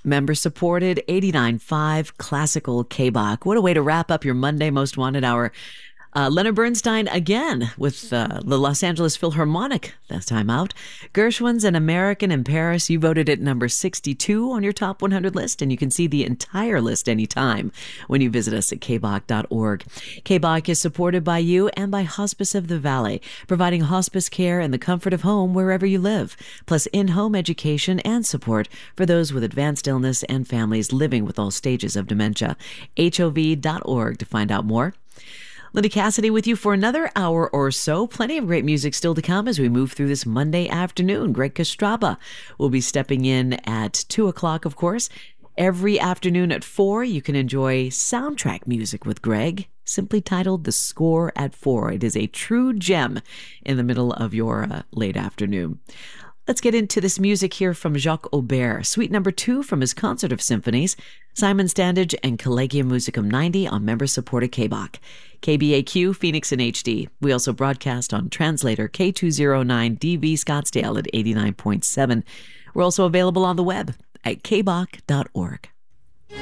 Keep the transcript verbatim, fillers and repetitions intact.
Member-supported eighty-nine point five Classical K-Bach. What a way to wrap up your Monday Most Wanted Hour. Uh, Leonard Bernstein again with uh, the Los Angeles Philharmonic this time out. Gershwin's An American in Paris. You voted at number sixty-two on your top one hundred list, and you can see the entire list anytime when you visit us at k bach dot org. K-Bach is supported by you and by Hospice of the Valley, providing hospice care and the comfort of home wherever you live, plus in-home education and support for those with advanced illness and families living with all stages of dementia. H O V dot org to find out more. Linda Cassidy with you for another hour or so. Plenty of great music still to come as we move through this Monday afternoon. Greg Kostraba will be stepping in at two o'clock, of course. Every afternoon at four, you can enjoy soundtrack music with Greg, simply titled The Score at Four. It is a true gem in the middle of your uh, late afternoon. Let's get into this music here from Jacques Aubert, suite number two from his Concert of Symphonies, Simon Standage and Collegium Musicum ninety on member-supported K-Bach. K B A Q, Phoenix in H D. We also broadcast on translator K two oh nine D B Scottsdale at eighty-nine point seven. We're also available on the web at k bach dot org.